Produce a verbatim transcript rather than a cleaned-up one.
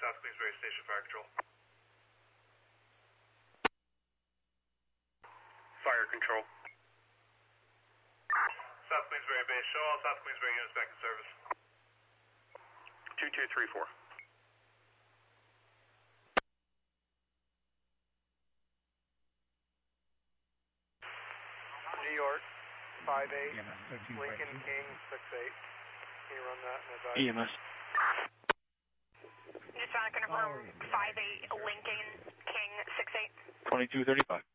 South Queensbury Station Fire Control. Fire Control. South Queensbury Base, show all South Queensbury units back in service. two two three four. New York, five eight, Lincoln King, six eight. Can you run that in advice? E M S. Just trying to confirm five eight, Lincoln King, six eight. twenty-two thirty-five.